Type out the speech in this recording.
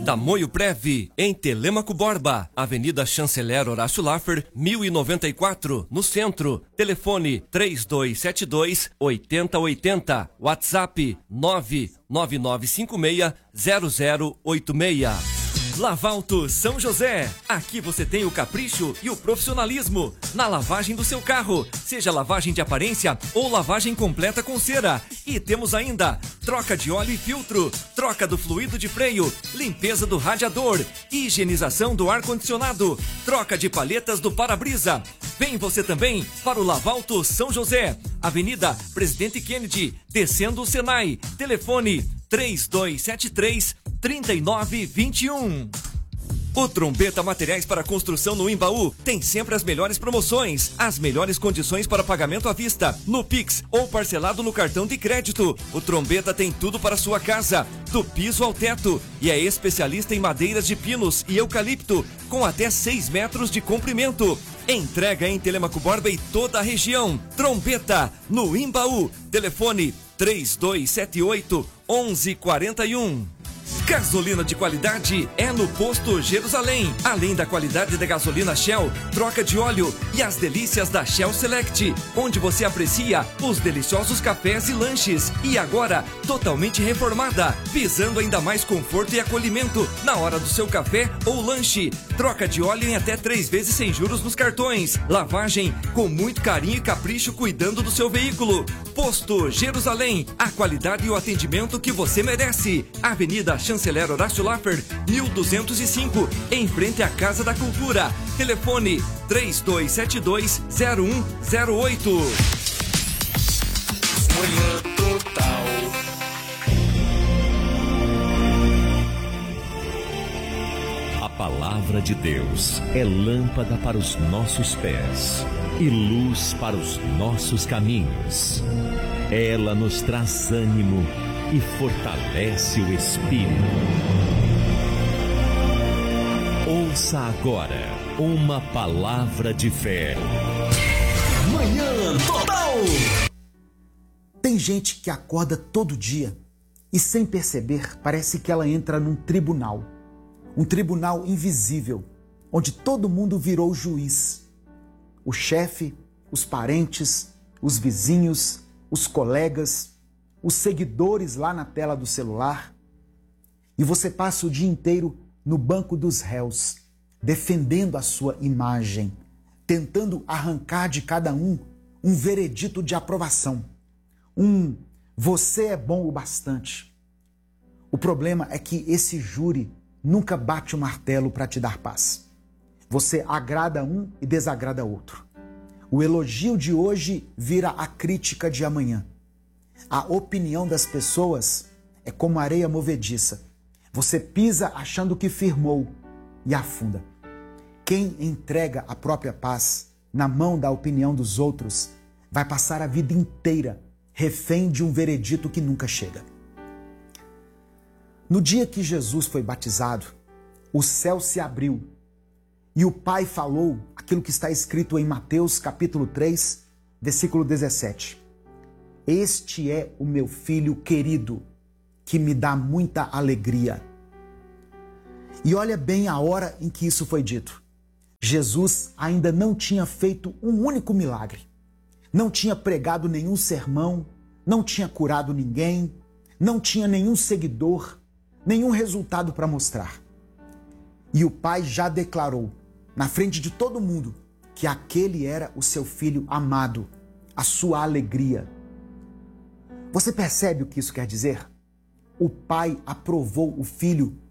Tamoio Prev, em Telêmaco Borba, Avenida Chanceler Horácio Laffer, 1094, no centro. Telefone 3272-8080. WhatsApp 99956-0086. Lavalto São José. Aqui você tem o capricho e o profissionalismo na lavagem do seu carro, seja lavagem de aparência ou lavagem completa com cera. E temos ainda troca de óleo e filtro, troca do fluido de freio, limpeza do radiador, higienização do ar-condicionado, troca de palhetas do para-brisa. Vem você também para o Lavalto São José, Avenida Presidente Kennedy, descendo o Senai. Telefone 3273-3921. O Trombeta Materiais para Construção no Imbaú tem sempre as melhores promoções, as melhores condições para pagamento à vista, no Pix ou parcelado no cartão de crédito. O Trombeta tem tudo para sua casa, do piso ao teto, e é especialista em madeiras de pinos e eucalipto, com até 6 metros de comprimento. Entrega em Telêmaco Borba e toda a região. Trombeta, no Imbaú. Telefone 3278-1141. Gasolina de qualidade é no Posto Jerusalém. Além da qualidade da gasolina Shell, troca de óleo e as delícias da Shell Select, onde você aprecia os deliciosos cafés e lanches. E agora, totalmente reformada, visando ainda mais conforto e acolhimento na hora do seu café ou lanche. Troca de óleo em até 3 vezes sem juros nos cartões. Lavagem com muito carinho e capricho, cuidando do seu veículo. Posto Jerusalém, a qualidade e o atendimento que você merece. Avenida Chanceler Horácio Laffer, 1205, em frente à Casa da Cultura. Telefone 3272-0108. Manhã Total. A palavra de Deus é lâmpada para os nossos pés e luz para os nossos caminhos. Ela nos traz ânimo e fortalece o espírito. Ouça agora uma palavra de fé. Manhã Total. Tem gente que acorda todo dia e, sem perceber, parece que ela entra num tribunal. Um tribunal invisível, onde todo mundo virou juiz. O chefe, os parentes, os vizinhos, os colegas, os seguidores lá na tela do celular. E você passa o dia inteiro no banco dos réus, defendendo a sua imagem, tentando arrancar de cada um veredito de aprovação. Você é bom o bastante. O problema é que esse júri nunca bate o martelo para te dar paz. Você agrada um e desagrada outro. O elogio de hoje vira a crítica de amanhã. A opinião das pessoas é como areia movediça. Você pisa achando que firmou e afunda. Quem entrega a própria paz na mão da opinião dos outros vai passar a vida inteira refém de um veredito que nunca chega. No dia que Jesus foi batizado, o céu se abriu e o Pai falou aquilo que está escrito em Mateus capítulo 3, versículo 17. Este é o meu filho querido, que me dá muita alegria. E olha bem a hora em que isso foi dito. Jesus ainda não tinha feito um único milagre. Não tinha pregado nenhum sermão, não tinha curado ninguém, não tinha nenhum seguidor, nenhum resultado para mostrar. E o Pai já declarou, na frente de todo mundo, que aquele era o seu filho amado, a sua alegria. Você percebe o que isso quer dizer? O Pai aprovou o Filho